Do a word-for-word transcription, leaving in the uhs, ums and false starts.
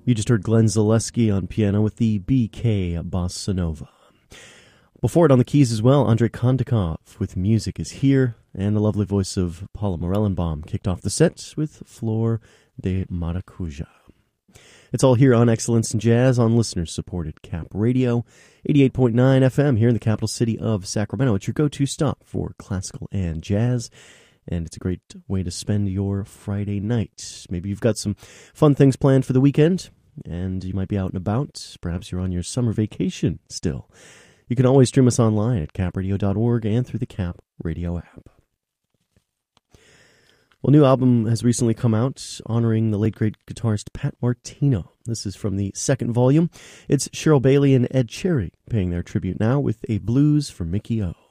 You just heard Glenn Zaleski on piano with the B K Bossa Nova. Before it on the keys as well, Andrei Kondakov with Music is Here, and the lovely voice of Paula Morellenbaum kicked off the set with Flor de Maracuja. It's all here on Excellence in Jazz on listener-supported Cap Radio, eighty-eight point nine F M here in the capital city of Sacramento. It's your go-to stop for classical and jazz, and it's a great way to spend your Friday night. Maybe you've got some fun things planned for the weekend, and you might be out and about. Perhaps you're on your summer vacation still. You can always stream us online at cap radio dot org and through the Cap Radio app. Well, a new album has recently come out honoring the late great guitarist Pat Martino. This is from the second volume. It's Cheryl Bailey and Ed Cherry paying their tribute now with a blues for Mickey O.